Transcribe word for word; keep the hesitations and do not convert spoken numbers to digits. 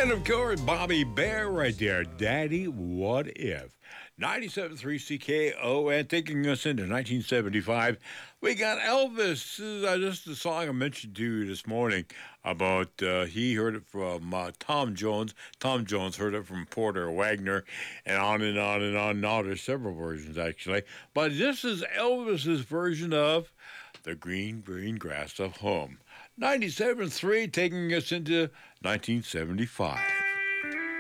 And of course, Bobby Bear right there. Daddy, what if? ninety-seven point three C K O, and taking us into nineteen seventy-five, we got Elvis. This is uh, just the song I mentioned to you this morning about uh, he heard it from uh, Tom Jones. Tom Jones heard it from Porter Wagner, and on and on and on. Now there's several versions, actually. But this is Elvis's version of The Green, Green Grass of Home. ninety-seven point three taking us into nineteen seventy-five.